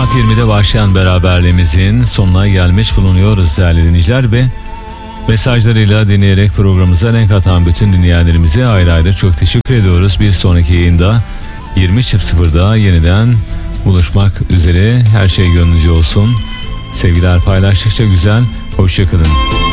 Saat 20'de başlayan beraberliğimizin sonuna gelmiş bulunuyoruz değerli dinleyiciler ve mesajlarıyla dinleyerek programımıza renk atan bütün dinleyenlerimize ayrı ayrı çok teşekkür ediyoruz. Bir sonraki yayında 20.00'da yeniden buluşmak üzere. Her şey gönlünüzce olsun. Sevgiler paylaştıkça güzel. Hoşçakalın.